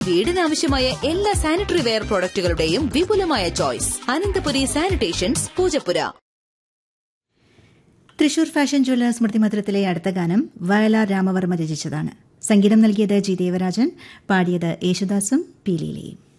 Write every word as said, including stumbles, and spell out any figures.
വീടിനാവശ്യമായ എല്ലാ sanitary ware പ്രോഡക്റ്റുകളുടെയും വിപുലമായ choice. Ananthapuri sanitations, Poojappura. Thrissur fashion Jewellers സ്മൃതിമധുരത്തിലെ അടുത്ത ഗാനം വയലാർ രാമവർമ്മ രചിച്ചതാണ്. സംഗീതം നൽകിയത് ജി ദേവരാജൻ, പാടിയത് യേശുദാസും പി ലീലയും.